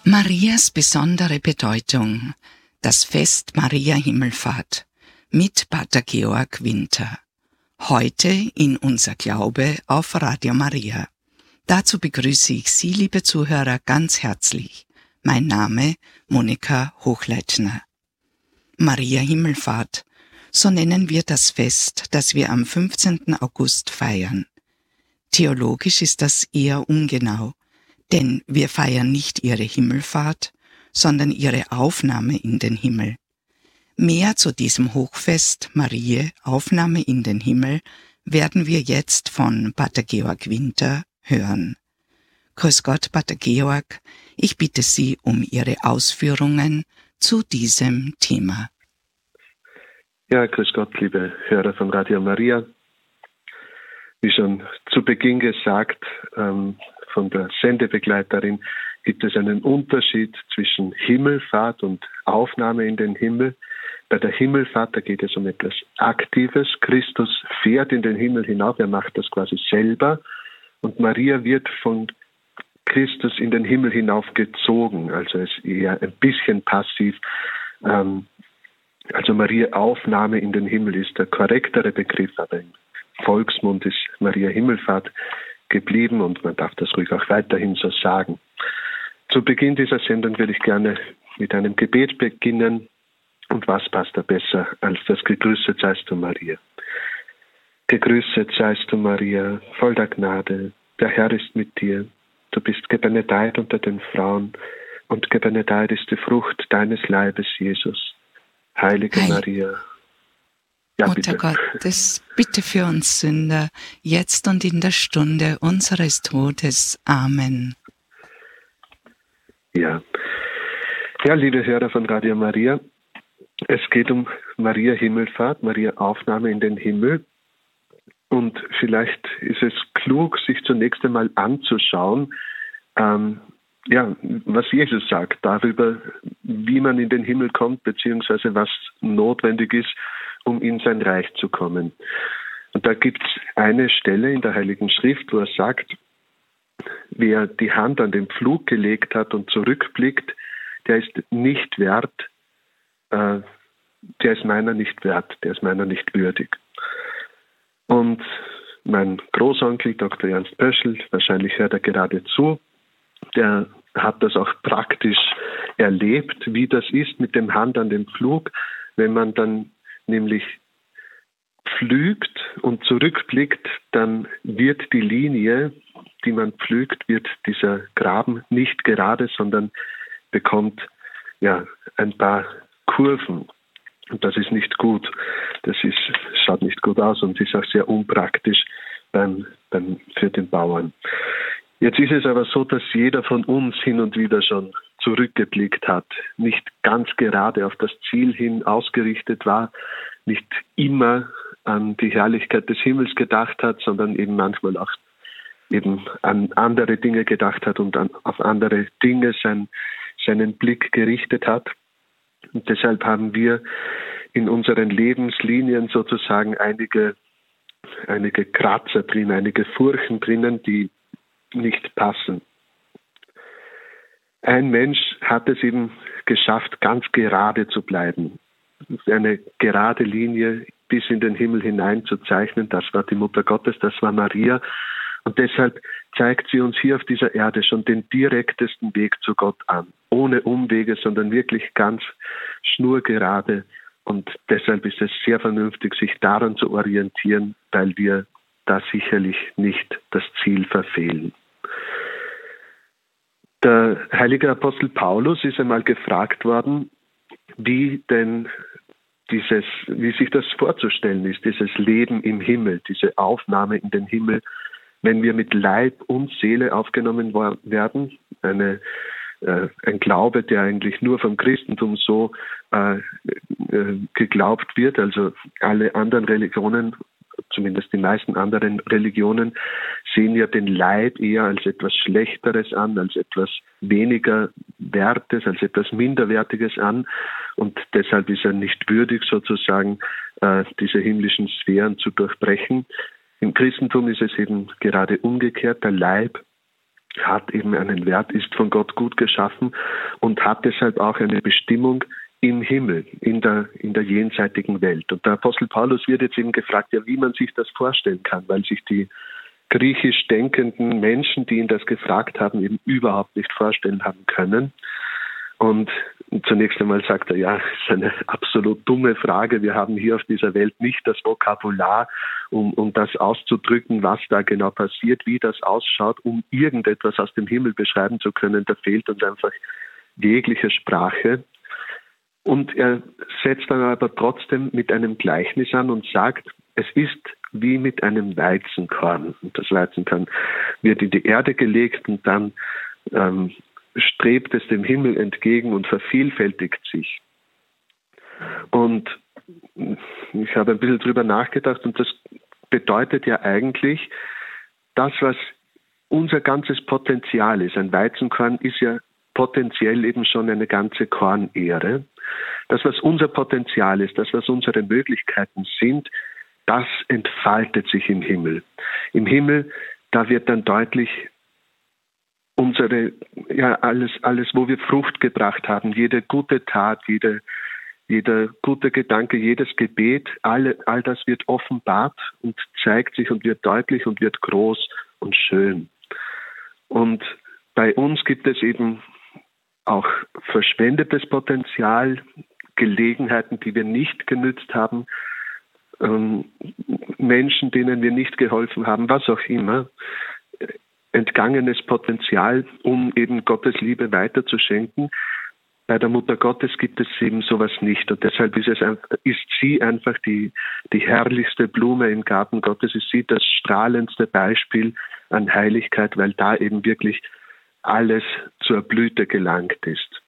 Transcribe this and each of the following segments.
Marias besondere Bedeutung, das Fest Maria Himmelfahrt mit Pater Georg Winter. Heute in Unser Glaube auf Radio Maria. Dazu begrüße ich Sie, liebe Zuhörer, ganz herzlich. Mein Name Monika Hochleitner. Maria Himmelfahrt, so nennen wir das Fest, das wir am 15. August feiern. Theologisch ist das eher ungenau, denn wir feiern nicht ihre Himmelfahrt, sondern ihre Aufnahme in den Himmel. Mehr zu diesem Hochfest Mariä, Aufnahme in den Himmel, werden wir jetzt von Pater Georg Winter hören. Grüß Gott, Pater Georg, ich bitte Sie um Ihre Ausführungen zu diesem Thema. Ja, grüß Gott, liebe Hörer von Radio Maria. Wie schon zu Beginn gesagt, von der Sendebegleiterin, gibt es einen Unterschied zwischen Himmelfahrt und Aufnahme in den Himmel. Bei der Himmelfahrt, da geht es um etwas Aktives. Christus fährt in den Himmel hinauf, er macht das quasi selber. Und Maria wird von Christus in den Himmel hinaufgezogen. Also es ist eher ein bisschen passiv. Also Maria Aufnahme in den Himmel ist der korrektere Begriff, aber im Volksmund ist Maria Himmelfahrt geblieben und man darf das ruhig auch weiterhin so sagen. Zu Beginn dieser Sendung würde ich gerne mit einem Gebet beginnen. Und was passt da besser als das Gegrüßet seist du, Maria? Gegrüßet seist du, Maria, voll der Gnade, der Herr ist mit dir. Du bist gebenedeit unter den Frauen und gebenedeit ist die Frucht deines Leibes, Jesus. Heilige Maria. Ja, Mutter bitte. Gottes, bitte für uns Sünder, jetzt und in der Stunde unseres Todes. Amen. Ja, liebe Hörer von Radio Maria, es geht um Maria Himmelfahrt, Maria Aufnahme in den Himmel. Und vielleicht ist es klug, sich zunächst einmal anzuschauen, was Jesus sagt darüber, wie man in den Himmel kommt, beziehungsweise was notwendig ist, um in sein Reich zu kommen. Und da gibt es eine Stelle in der Heiligen Schrift, wo er sagt, wer die Hand an den Pflug gelegt hat und zurückblickt, der ist nicht wert, der ist meiner nicht wert, der ist meiner nicht würdig. Und mein Großonkel, Dr. Ernst Pöschl, wahrscheinlich hört er gerade zu, der hat das auch praktisch erlebt, wie das ist mit dem Hand an den Pflug, wenn man dann nämlich pflügt und zurückblickt, dann wird die Linie, die man pflügt, wird dieser Graben nicht gerade, sondern bekommt ein paar Kurven. Und das ist nicht gut. Schaut nicht gut aus und ist auch sehr unpraktisch für den Bauern. Jetzt ist es aber so, dass jeder von uns hin und wieder schon zurückgeblickt hat, nicht ganz gerade auf das Ziel hin ausgerichtet war, nicht immer an die Herrlichkeit des Himmels gedacht hat, sondern eben manchmal auch eben an andere Dinge gedacht hat und auf andere Dinge seinen Blick gerichtet hat. Und deshalb haben wir in unseren Lebenslinien sozusagen einige Kratzer drin, einige Furchen drinnen, die nicht passen. Ein Mensch hat es eben geschafft, ganz gerade zu bleiben. Eine gerade Linie bis in den Himmel hinein zu zeichnen, das war die Mutter Gottes, das war Maria. Und deshalb zeigt sie uns hier auf dieser Erde schon den direktesten Weg zu Gott an. Ohne Umwege, sondern wirklich ganz schnurgerade. Und deshalb ist es sehr vernünftig, sich daran zu orientieren, weil wir da sicherlich nicht das Ziel verfehlen. Der heilige Apostel Paulus ist einmal gefragt worden, wie sich das vorzustellen ist, dieses Leben im Himmel, diese Aufnahme in den Himmel, wenn wir mit Leib und Seele aufgenommen werden, ein Glaube, der eigentlich nur vom Christentum so geglaubt wird, also alle anderen Religionen, zumindest die meisten anderen Religionen, sehen ja den Leib eher als etwas Schlechteres an, als etwas weniger Wertes, als etwas Minderwertiges an und deshalb ist er nicht würdig, sozusagen diese himmlischen Sphären zu durchbrechen. Im Christentum ist es eben gerade umgekehrt, der Leib hat eben einen Wert, ist von Gott gut geschaffen und hat deshalb auch eine Bestimmung im Himmel, in der jenseitigen Welt. Und der Apostel Paulus wird jetzt eben gefragt, ja, wie man sich das vorstellen kann, weil sich die griechisch denkenden Menschen, die ihn das gefragt haben, eben überhaupt nicht vorstellen haben können. Und zunächst einmal sagt er, ja, das ist eine absolut dumme Frage. Wir haben hier auf dieser Welt nicht das Vokabular, um das auszudrücken, was da genau passiert, wie das ausschaut, um irgendetwas aus dem Himmel beschreiben zu können. Da fehlt uns einfach jegliche Sprache. Und er setzt dann aber trotzdem mit einem Gleichnis an und sagt, es ist wie mit einem Weizenkorn. Und das Weizenkorn wird in die Erde gelegt und dann strebt es dem Himmel entgegen und vervielfältigt sich. Und ich habe ein bisschen drüber nachgedacht und das bedeutet ja eigentlich, das, was unser ganzes Potenzial ist. Ein Weizenkorn ist ja potenziell eben schon eine ganze Kornähre. Das, was unser Potenzial ist, das, was unsere Möglichkeiten sind, das entfaltet sich im Himmel. Im Himmel, da wird dann deutlich, alles, wo wir Frucht gebracht haben, jede gute Tat, jeder gute Gedanke, jedes Gebet, all das wird offenbart und zeigt sich und wird deutlich und wird groß und schön. Und bei uns gibt es eben auch verschwendetes Potenzial, Gelegenheiten, die wir nicht genützt haben, Menschen, denen wir nicht geholfen haben, was auch immer. Entgangenes Potenzial, um eben Gottes Liebe weiterzuschenken. Bei der Mutter Gottes gibt es eben sowas nicht. Und deshalb ist sie einfach die herrlichste Blume im Garten Gottes, ist sie das strahlendste Beispiel an Heiligkeit, weil da eben wirklich alles zur Blüte gelangt ist.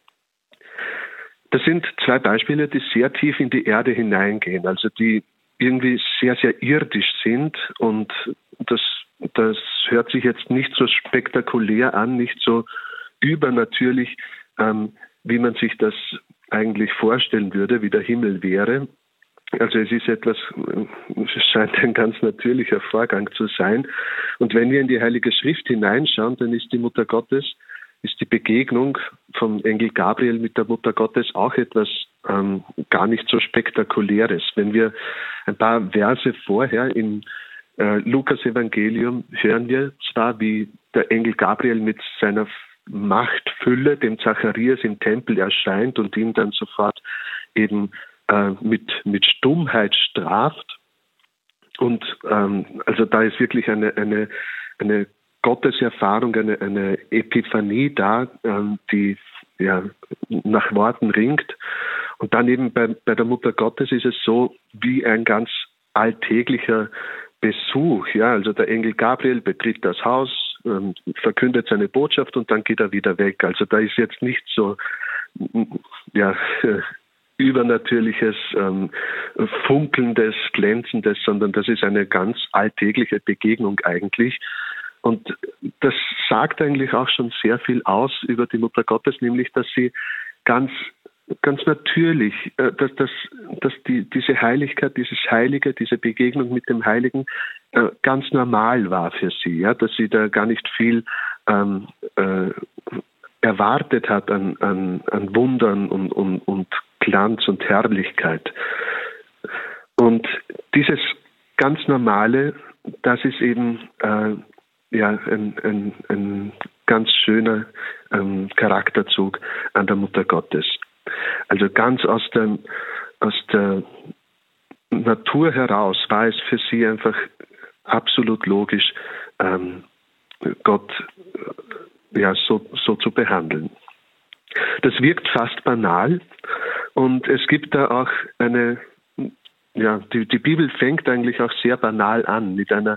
Das sind zwei Beispiele, die sehr tief in die Erde hineingehen, also die irgendwie sehr, sehr irdisch sind und das hört sich jetzt nicht so spektakulär an, nicht so übernatürlich, wie man sich das eigentlich vorstellen würde, wie der Himmel wäre. Also es scheint ein ganz natürlicher Vorgang zu sein. Und wenn wir in die Heilige Schrift hineinschauen, dann ist die Mutter Gottes, ist die Begegnung vom Engel Gabriel mit der Mutter Gottes auch etwas gar nicht so Spektakuläres. Wenn wir ein paar Verse vorher im Lukas-Evangelium hören wir zwar, wie der Engel Gabriel mit seiner Machtfülle dem Zacharias im Tempel erscheint und ihn dann sofort eben mit Stummheit straft. Und also da ist wirklich eine Gotteserfahrung, eine Epiphanie da, die ja nach Worten ringt. Und dann eben bei der Mutter Gottes ist es so wie ein ganz alltäglicher Besuch. Ja, also der Engel Gabriel betritt das Haus, verkündet seine Botschaft und dann geht er wieder weg. Also da ist jetzt nicht so übernatürliches, funkelndes, glänzendes, sondern das ist eine ganz alltägliche Begegnung eigentlich. Und das sagt eigentlich auch schon sehr viel aus über die Mutter Gottes, nämlich, dass sie ganz natürlich, dass diese Heiligkeit, dieses Heilige, diese Begegnung mit dem Heiligen ganz normal war für sie, ja, dass sie da gar nicht viel erwartet hat an Wundern und Glanz und Herrlichkeit. Und dieses ganz Normale, das ist eben ein ganz schöner Charakterzug an der Mutter Gottes. Also ganz aus der Natur heraus war es für sie einfach absolut logisch, Gott so zu behandeln. Das wirkt fast banal und es gibt da auch die Bibel fängt eigentlich auch sehr banal an mit einer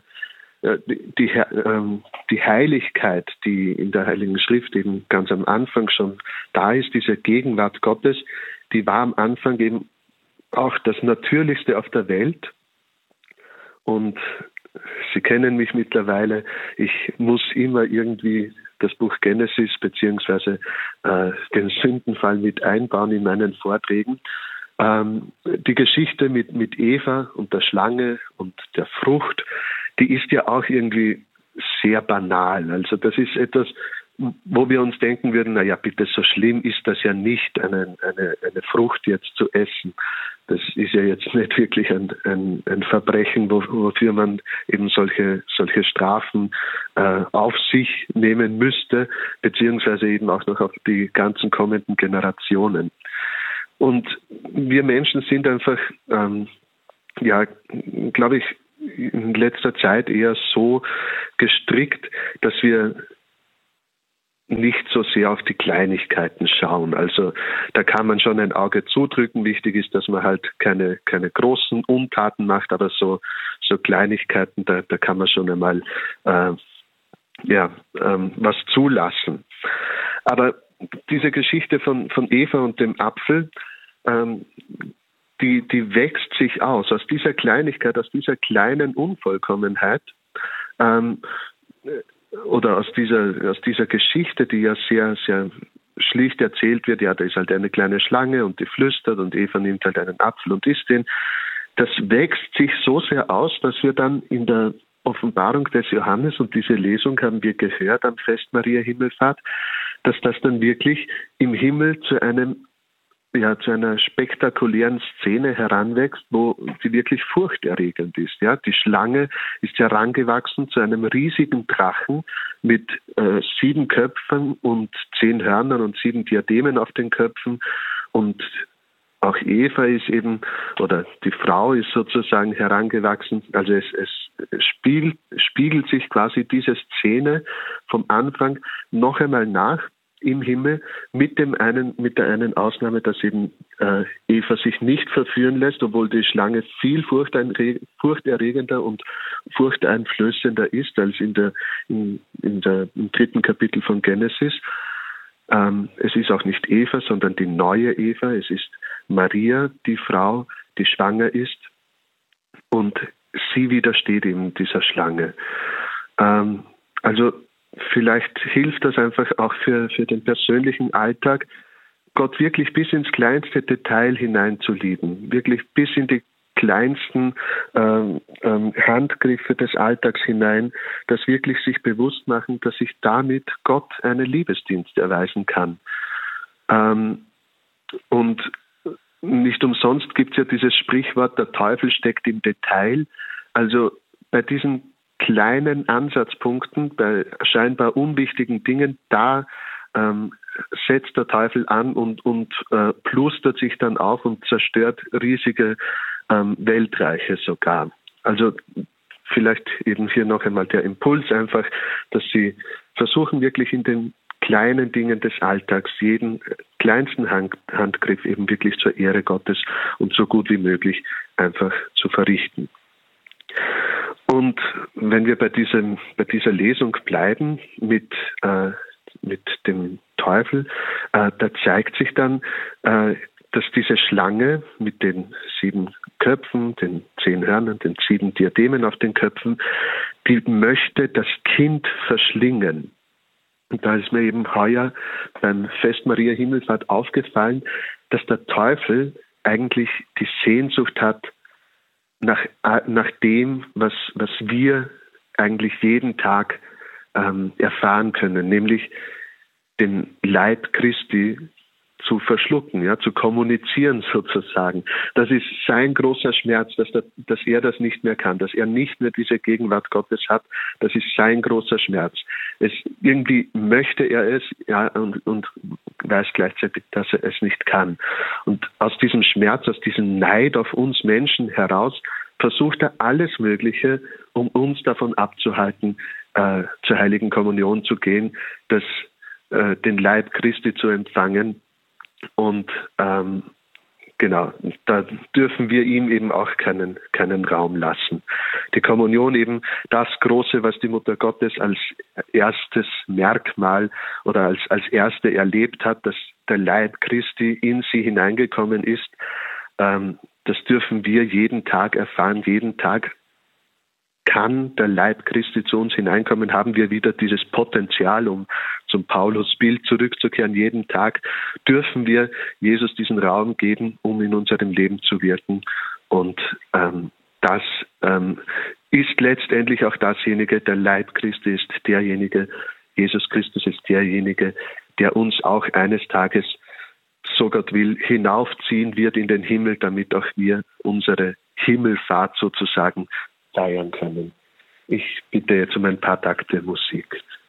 die Heiligkeit, die in der Heiligen Schrift eben ganz am Anfang schon da ist, diese Gegenwart Gottes, die war am Anfang eben auch das Natürlichste auf der Welt. Und Sie kennen mich mittlerweile, ich muss immer irgendwie das Buch Genesis beziehungsweise den Sündenfall mit einbauen in meinen Vorträgen. Die Geschichte mit Eva und der Schlange und der Frucht, die ist ja auch irgendwie sehr banal. Also das ist etwas, wo wir uns denken würden, naja, bitte, so schlimm ist das ja nicht, eine Frucht jetzt zu essen. Das ist ja jetzt nicht wirklich ein Verbrechen, wofür man eben solche Strafen auf sich nehmen müsste, beziehungsweise eben auch noch auf die ganzen kommenden Generationen. Und wir Menschen sind einfach, glaube ich, in letzter Zeit eher so gestrickt, dass wir nicht so sehr auf die Kleinigkeiten schauen. Also da kann man schon ein Auge zudrücken. Wichtig ist, dass man halt keine großen Untaten macht, aber so Kleinigkeiten, da kann man schon einmal was zulassen. Aber diese Geschichte von Eva und dem Apfel, die wächst sich aus dieser Kleinigkeit, aus dieser kleinen Unvollkommenheit, oder aus dieser Geschichte, die ja sehr, sehr schlicht erzählt wird. Ja, da ist halt eine kleine Schlange und die flüstert und Eva nimmt halt einen Apfel und isst den. Das wächst sich so sehr aus, dass wir dann in der Offenbarung des Johannes, und diese Lesung haben wir gehört am Fest Maria Himmelfahrt, dass das dann wirklich im Himmel zu einer spektakulären Szene heranwächst, wo sie wirklich furchterregend ist. Ja, die Schlange ist herangewachsen zu einem riesigen Drachen mit 7 Köpfen und 10 Hörnern und 7 Diademen auf den Köpfen. Und auch Eva ist eben, oder die Frau ist sozusagen herangewachsen. Also es spiegelt sich quasi diese Szene vom Anfang noch einmal nach im Himmel, mit der einen Ausnahme, dass eben Eva sich nicht verführen lässt, obwohl die Schlange viel furchterregender und furchteinflößender ist als im 3. Kapitel von Genesis. Es ist auch nicht Eva, sondern die neue Eva. Es ist Maria, die Frau, die schwanger ist, und sie widersteht eben dieser Schlange. Also vielleicht hilft das einfach auch für den persönlichen Alltag, Gott wirklich bis ins kleinste Detail hineinzulieben, wirklich bis in die kleinsten Handgriffe des Alltags hinein, das wirklich sich bewusst machen, dass ich damit Gott einen Liebesdienst erweisen kann. Und nicht umsonst gibt es ja dieses Sprichwort, der Teufel steckt im Detail. Also bei diesen kleinen Ansatzpunkten, bei scheinbar unwichtigen Dingen, da setzt der Teufel an und plustert sich dann auf und zerstört riesige Weltreiche sogar. Also vielleicht eben hier noch einmal der Impuls einfach, dass Sie versuchen, wirklich in den kleinen Dingen des Alltags jeden kleinsten Handgriff eben wirklich zur Ehre Gottes und so gut wie möglich einfach zu verrichten. Und wenn wir bei dieser Lesung bleiben mit dem Teufel, da zeigt sich dann, dass diese Schlange mit den 7 Köpfen, den 10 Hörnern, den 7 Diademen auf den Köpfen, die möchte das Kind verschlingen. Und da ist mir eben heuer beim Fest Maria Himmelfahrt aufgefallen, dass der Teufel eigentlich die Sehnsucht hat nach dem, was wir eigentlich jeden Tag erfahren können, nämlich den Leib Christi zu verschlucken, ja, zu kommunizieren sozusagen. Das ist sein großer Schmerz, dass er das nicht mehr kann, dass er nicht mehr diese Gegenwart Gottes hat. Das ist sein großer Schmerz. Irgendwie möchte er es, ja, und weiß gleichzeitig, dass er es nicht kann. Und aus diesem Schmerz, aus diesem Neid auf uns Menschen heraus, versucht er alles Mögliche, um uns davon abzuhalten, zur Heiligen Kommunion zu gehen, den Leib Christi zu empfangen. Und genau, da dürfen wir ihm eben auch keinen Raum lassen. Die Kommunion eben das Große, was die Mutter Gottes als erstes Merkmal oder als erste erlebt hat, dass der Leib Christi in sie hineingekommen ist, das dürfen wir jeden Tag erfahren. Jeden Tag kann der Leib Christi zu uns hineinkommen, haben wir wieder dieses Potenzial, um zum Paulus-Bild zurückzukehren. Jeden Tag dürfen wir Jesus diesen Raum geben, um in unserem Leben zu wirken. Und das ist letztendlich auch dasjenige, der Leib Christi ist derjenige, Jesus Christus ist derjenige, der uns auch eines Tages, so Gott will, hinaufziehen wird in den Himmel, damit auch wir unsere Himmelfahrt sozusagen feiern können. Ich bitte jetzt um ein paar Takte Musik.